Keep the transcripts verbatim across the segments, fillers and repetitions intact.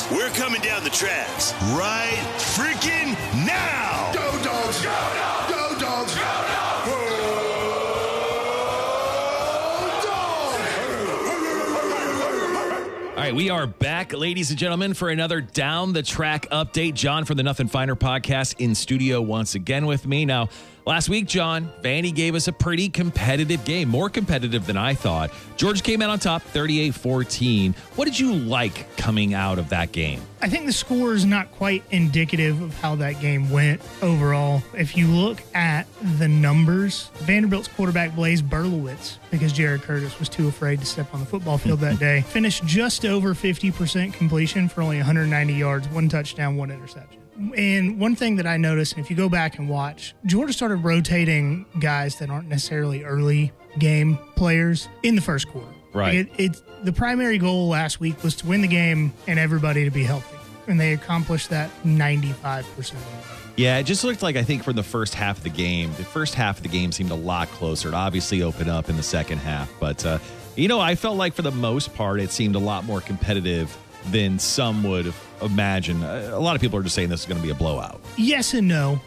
We're coming down the tracks right freaking now. Go, Dogs! Go, Dogs! Go, Dogs! Go, Dogs! All right, we are back, ladies and gentlemen, for another Down the Track update. John from the Nothing Finer podcast in studio once again with me. Now, last week, John, Vandy gave us a pretty competitive game, more competitive than I thought. Georgia came out on top, thirty-eight fourteen. What did you like coming out of that game? I think the score is not quite indicative of how that game went overall. If you look at the numbers, Vanderbilt's quarterback Blaise Berlowitz, because Jared Curtis was too afraid to step on the football field that day, finished just over fifty percent completion for only one hundred ninety yards, one touchdown, one interception. And one thing that I noticed, and if you go back and watch, Georgia started rotating guys that aren't necessarily early game players in the first quarter. Right. It, it, the primary goal last week was to win the game and everybody to be healthy. And they accomplished that ninety-five percent of the way. Yeah, it just looked like, I think, for the first half of the game, the first half of the game seemed a lot closer. It obviously opened up in the second half. But, uh, you know, I felt like for the most part, it seemed a lot more competitive than some would imagine. A lot of people are just saying this is going to be a blowout. Yes and no.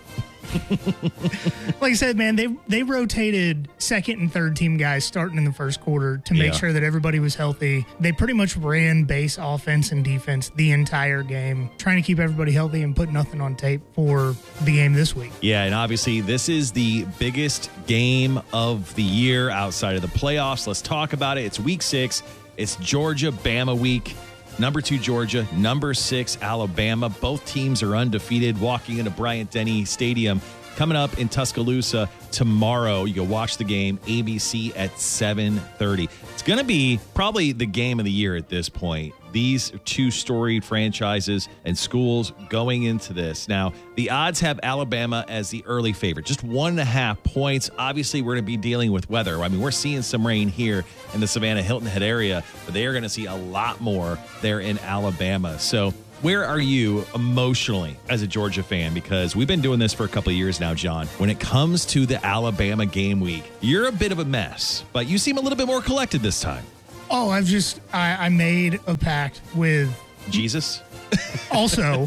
Like I said, man, they they rotated second and third team guys starting in the first quarter to make Yeah. sure that everybody was healthy. They pretty much ran base offense and defense the entire game, trying to keep everybody healthy and put nothing on tape for the game this week. Yeah, and obviously this is the biggest game of the year outside of the playoffs. Let's talk about it. It's week six. It's Georgia-Bama week. Number two, Georgia. Number six, Alabama. Both teams are undefeated, walking into Bryant-Denny Stadium. Coming up in Tuscaloosa tomorrow. You can watch the game, A B C at seven thirty. It's going to be probably the game of the year at this point. These two storied franchises and schools going into this. Now, the odds have Alabama as the early favorite, just one and a half points. Obviously, we're going to be dealing with weather. I mean, we're seeing some rain here in the Savannah Hilton Head area, but they are going to see a lot more there in Alabama. So where are you emotionally as a Georgia fan? Because we've been doing this for a couple of years now, John. When it comes to the Alabama game week, you're a bit of a mess, but you seem a little bit more collected this time. Oh, I've just, I, I made a pact with Jesus? Also,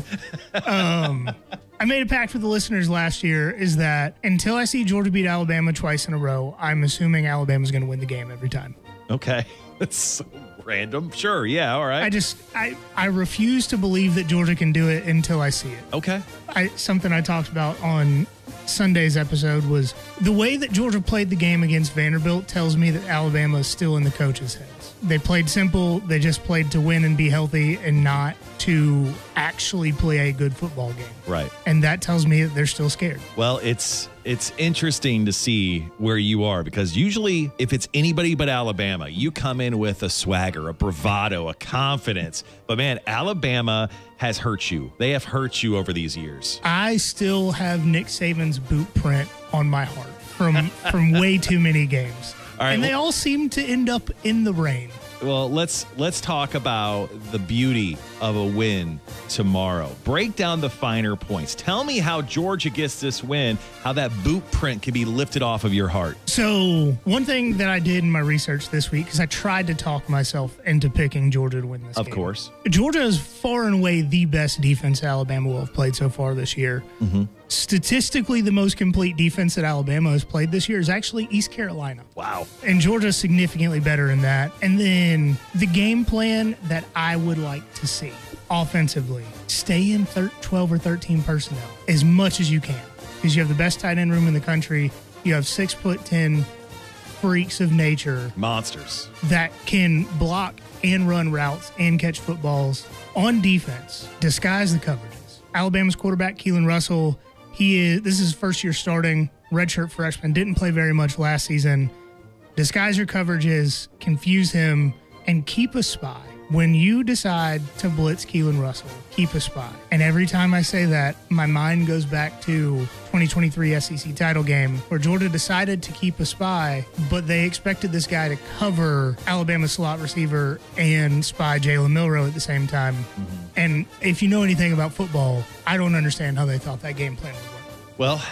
um, I made a pact with the listeners last year is that until I see Georgia beat Alabama twice in a row, I'm assuming Alabama's going to win the game every time. Okay. That's so random. Sure. Yeah. All right. I just, I, I refuse to believe that Georgia can do it until I see it. Okay. I, something I talked about on Sunday's episode was the way that Georgia played the game against Vanderbilt tells me that Alabama is still in the coaches' heads. They played simple. They just played to win and be healthy and not to actually play a good football game. Right. And that tells me that they're still scared. Well, it's it's interesting to see where you are, because usually if it's anybody but Alabama, you come in with a swagger, a bravado, a confidence. But man, Alabama has hurt you. They have hurt you over these years. I still have Nick Saban's boot print on my heart from from way too many games. All right, and they well- all seem to end up in the rain. Well, let's let's talk about the beauty of a win tomorrow. Break down the finer points. Tell me how Georgia gets this win, how that boot print can be lifted off of your heart. So one thing that I did in my research this week is I tried to talk myself into picking Georgia to win this Of game. course. Georgia is far and away the best defense Alabama will have played so far this year. Mm-hmm. Statistically, the most complete defense that Alabama has played this year is actually East Carolina. Wow. And Georgia's significantly better in that. And then the game plan that I would like to see offensively, stay in thir- twelve or thirteen personnel as much as you can, because you have the best tight end room in the country. You have six foot ten freaks of nature Monsters. that can block and run routes and catch footballs on defense, disguise the coverages. Alabama's quarterback, Keelan Russell, he is this is his first year starting, redshirt freshman, didn't play very much last season. Disguise your coverages, confuse him, and keep a spy. When you decide to blitz Keelan Russell, keep a spy. And every time I say that, my mind goes back to twenty twenty-three S E C title game where Georgia decided to keep a spy, but they expected this guy to cover Alabama slot receiver and spy Jalen Milroe at the same time. Mm-hmm. And if you know anything about football, I don't understand how they thought that game plan would work. Well,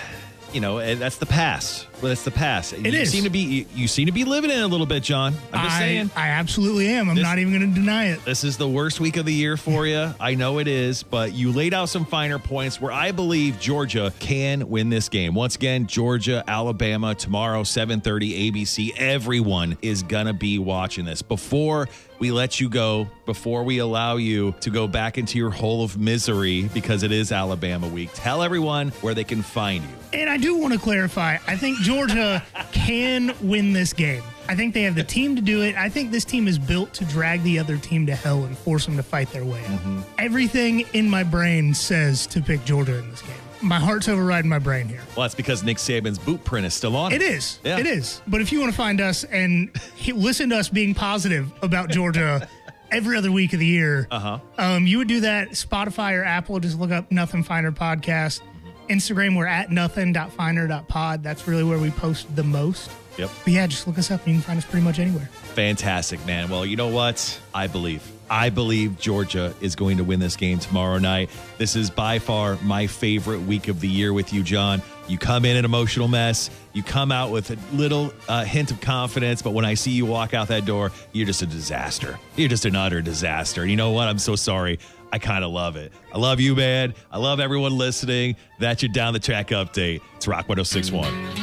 you know, and that's the past. Well, that's the past. It you is. Seem to be, you, you seem to be living in it a little bit, John. I'm just I, saying. I absolutely am. I'm This- not even going to deny it. This is the worst week of the year for you. I know it is, but you laid out some finer points where I believe Georgia can win this game. Once again, Georgia, Alabama, tomorrow, seven thirty, A B C. Everyone is going to be watching this. Before we let you go, before we allow you to go back into your hole of misery because it is Alabama week, tell everyone where they can find you. And I do want to clarify, I think Georgia can win this game. I think they have the team to do it. I think this team is built to drag the other team to hell and force them to fight their way out. Mm-hmm. Everything in my brain says to pick Georgia in this game. My heart's overriding my brain here. Well, that's because Nick Saban's boot print is still on. It is. Yeah. It is. But if you want to find us and he- listen to us being positive about Georgia every other week of the year, Uh-huh. um, you would do that Spotify or Apple. Just look up Nothing Finer Podcast. Instagram, we're at nothing dot finer dot pod. That's really where we post the most. Yep. But yeah, just look us up and you can find us pretty much anywhere. Fantastic, man. Well, you know what? I believe. I believe Georgia is going to win this game tomorrow night. This is by far my favorite week of the year with you, John. You come in an emotional mess. You come out with a little uh, hint of confidence, but when I see you walk out that door, you're just a disaster. You're just an utter disaster. And you know what? I'm so sorry. I kind of love it. I love you, man. I love everyone listening. That's your Down the Track update. It's Rock one oh six point one.